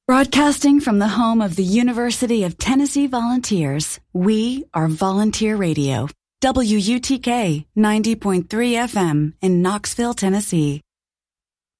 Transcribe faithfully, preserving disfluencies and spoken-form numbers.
Broadcasting from the home of the University of Tennessee Volunteers, we are Volunteer Radio, W U T K ninety point three F M in Knoxville, Tennessee.